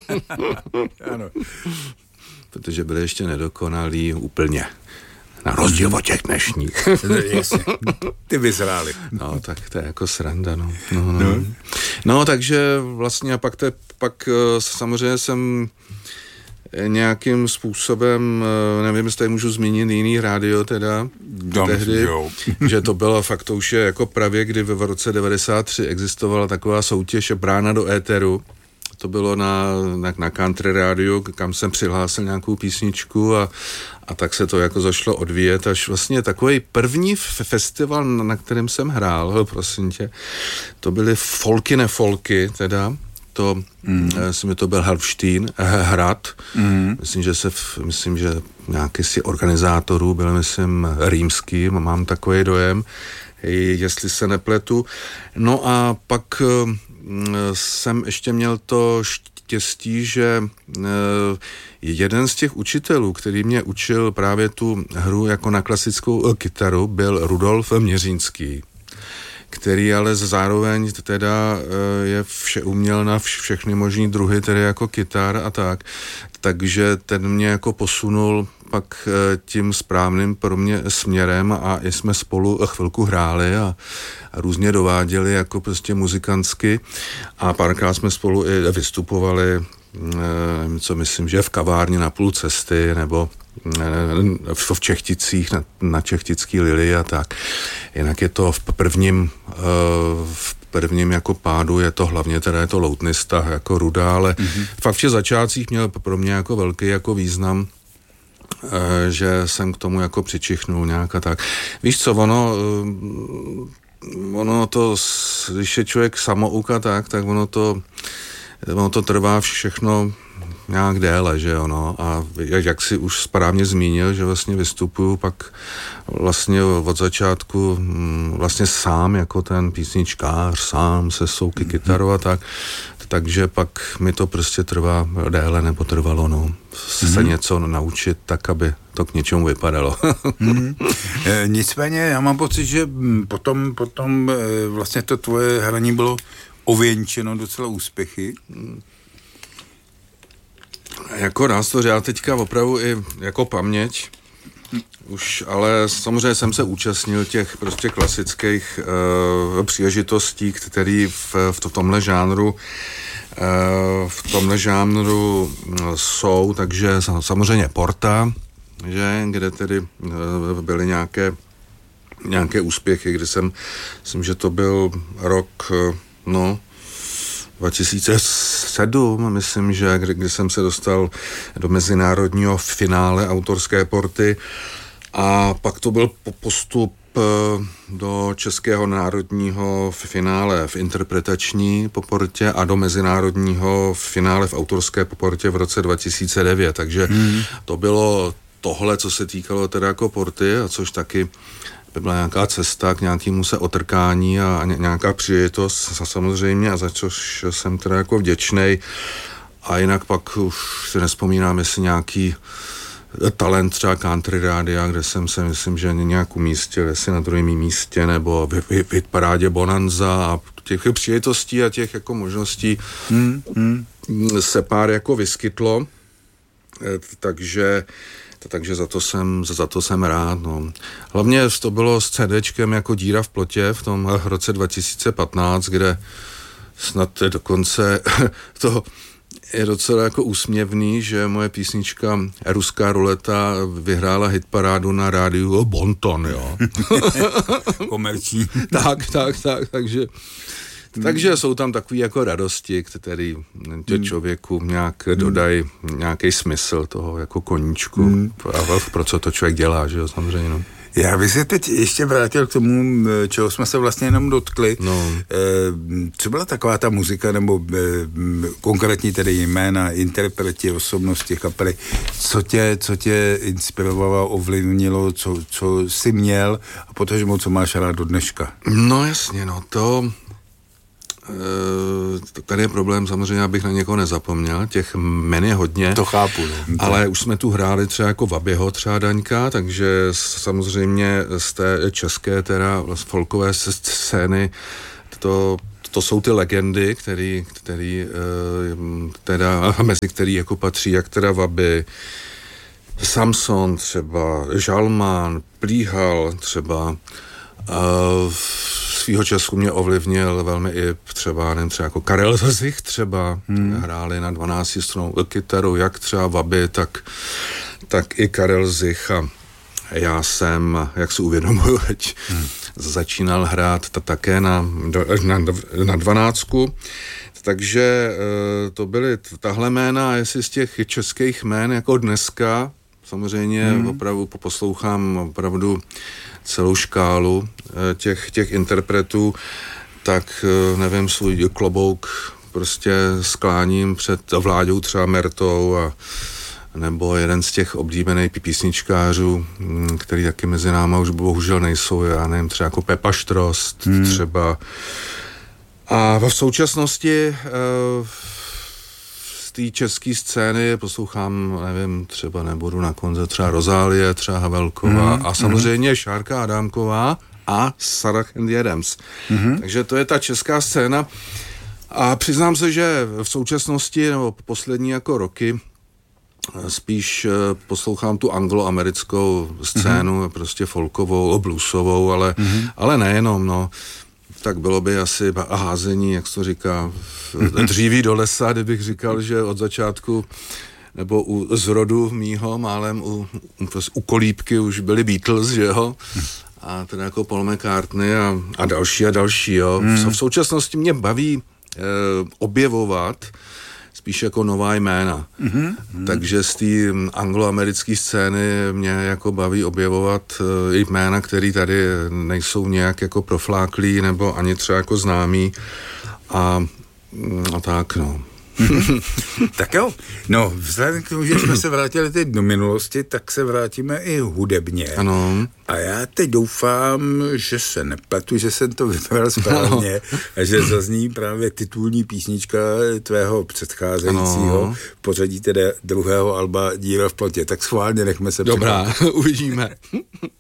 Ano. Protože byli ještě nedokonalí úplně. Na rozdíl od těch dnešních. Jasně. Ty vyzráli. No, tak to je jako sranda, no. No, takže vlastně a pak samozřejmě jsem nějakým způsobem, nevím, jestli tady můžu zmínit jiný rádio teda, tehdy, že to bylo fakt, to už je jako pravě, kdy v roce 93 existovala taková soutěž Brána do éteru. To bylo na country rádiu, kam jsem přihlásil nějakou písničku a tak se to jako zašlo odvíjet, až vlastně takový první festival, na kterém jsem hrál, prosím tě, to byly folky nefolky, teda, to byl Halfštejn, Hrad, myslím, že nějaký si organizátorů byl, myslím, rýmský, mám takový dojem, jestli se nepletu. No a pak jsem ještě měl to štěstí, že jeden z těch učitelů, který mě učil právě tu hru jako na klasickou kytaru, byl Rudolf Měřínský, který ale zároveň teda je uměl na všechny možný druhy, tedy jako kytar a tak. Takže ten mě jako posunul pak tím správným pro mě směrem a jsme spolu chvilku hráli a různě dováděli jako prostě muzikantsky a párkrát jsme spolu i vystupovali, co myslím, že v kavárně na půl cesty nebo v Čechticích, na Čechtický Lily a tak. Jinak je to v prvním jako pádu je to hlavně teda je to loutnista jako Ruda, ale fakt v těch začátcích měl pro mě jako velký jako význam, že jsem k tomu jako přičichnul nějak a tak. Víš co, ono to, když je člověk samouk a tak ono to trvá všechno nějak déle, že jo, no. A jak si už správně zmínil, že vlastně vystupuju pak vlastně od začátku vlastně sám, jako ten písničkář, sám se souky kytarou a tak, takže pak mi to prostě trvá déle, nebo trvalo, no. Se něco naučit tak, aby to k něčemu vypadalo. Nicméně já mám pocit, že potom vlastně to tvoje hraní bylo ověnčeno docela úspěchy. Jako nás to říká teďka opravdu i jako paměť. Už, ale samozřejmě jsem se účastnil těch prostě klasických příležitostí, které v tomhle žánru jsou, takže samozřejmě Porta, že, kde tedy byly nějaké úspěchy, kdy myslím, že to byl rok, 2007, myslím, že kdy jsem se dostal do mezinárodního finále autorské Porty a pak to byl postup do českého národního finále v interpretační poportě a do mezinárodního finále v autorské poportě v roce 2009, takže to bylo tohle, co se týkalo teda jako Porty, a což taky by byla nějaká cesta k nějakému se otrkání a nějaká příležitost samozřejmě, a za což jsem teda jako vděčnej. A jinak pak už si nespomínám, jestli nějaký talent třeba country rádia, kde jsem se, myslím, že nějak umístil, jestli na druhém místě, nebo v hitparádě Bonanza a těch příležitostí a těch jako možností se pár jako vyskytlo, takže za to jsem rád, no. Hlavně to bylo s CDčkem jako Díra v plotě v tom roce 2015, kde snad je dokonce to je docela jako úsměvný, že moje písnička Ruská ruleta vyhrála hitparádu na rádiu Bonton, jo. Komerční. Takže jsou tam takové jako radosti, které člověku nějak dodají nějaký smysl toho jako koníčku, pro co to člověk dělá, že jo, samozřejmě, no. Já bych se teď ještě vrátil k tomu, čeho jsme se vlastně jenom dotkli. No. Co byla taková ta muzika, nebo konkrétně tedy jména, interpreti, osobnosti kapely, co tě inspirovalo, ovlivnilo, co jsi měl a potažmo, co máš rád do dneška? No jasně, no tady je problém samozřejmě, abych na někoho nezapomněl, těch jmen je hodně. To chápu. No. Ale už jsme tu hráli třeba jako Vabyho, třeba Daňka, takže samozřejmě z té české teda folkové scény to jsou ty legendy, mezi který jako patří jak teda Vaby, Samson třeba, Žalman, Plíhal třeba, svýho času mě ovlivnil velmi i třeba jako Karel Zich třeba, hráli na 12strunnou kytaru, jak třeba Vaby, tak i Karel Zich a já jsem, jak si uvědomuji, začínal hrát také na 12. Takže to byly tahle jména, a jestli z těch českých jmén jako dneska, samozřejmě opravdu poslouchám opravdu celou škálu těch interpretů, tak nevím, svůj klobouk prostě skláním před Vláďou třeba Mertou a nebo jeden z těch oblíbených písničkářů, který taky mezi náma už bohužel nejsou, já nevím, třeba jako Pepa Štrost třeba. A v současnosti z té české scény poslouchám, nevím, třeba nebudu na konce, třeba Rozálie, třeba Havelková a samozřejmě Šárka Adámková a Sarah and the Adams. Takže to je ta česká scéna. A přiznám se, že v současnosti, nebo poslední jako roky, spíš poslouchám tu angloamerickou scénu, prostě folkovou, bluesovou, ale nejenom, no. Tak bylo by asi házení, jak se to říká, dříví do lesa, kdybych říkal, že od začátku nebo u zrodu mýho málem u kolíbky už byli Beatles, že jo? A teda jako Paul McCartney a další, jo. V současnosti mě baví objevovat spíš jako nová jména. Takže z té angloamerické scény mě jako baví objevovat i jména, které tady nejsou nějak jako profláklí nebo ani třeba jako známí a tak, no. Tak jo, no vzhledem k tomu, že jsme se vrátili teď do minulosti, tak se vrátíme i hudebně. Ano. A já teď doufám, že se nepletu, že jsem to vybral správně a že zazní právě titulní písnička tvého předcházejícího pořadí teda druhého alba Díra v plotě. Tak schválně nechme se Dobrá, uvidíme.